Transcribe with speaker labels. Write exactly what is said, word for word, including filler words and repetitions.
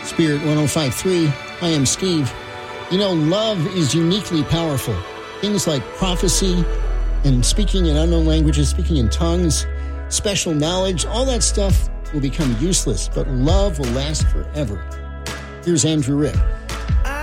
Speaker 1: Spirit one oh five point three. I am Steve. You know, love is uniquely powerful. Things like prophecy and speaking in unknown languages, speaking in tongues, special knowledge, all that stuff will become useless, but love will last forever. Here's Andrew Rick.